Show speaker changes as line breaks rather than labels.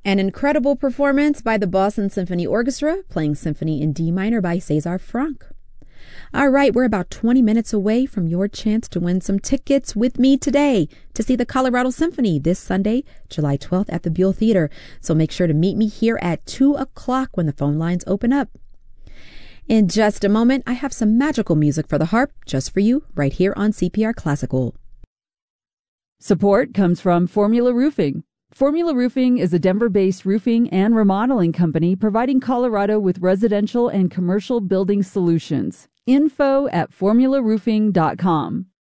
An incredible performance by the Boston Symphony Orchestra, playing Symphony in D minor by César Franck. All right, we're about 20 minutes away from your chance to win some tickets with me today to see the Colorado Symphony this Sunday, July 12th at the Buell Theater. So make sure to meet me here at 2 o'clock when the phone lines open up. In just a moment, I have some magical music for the harp just for you right here on CPR Classical.
Support comes from Formula Roofing. Formula Roofing is a Denver-based roofing and remodeling company providing Colorado with residential and commercial building solutions. Info@formularoofing.com.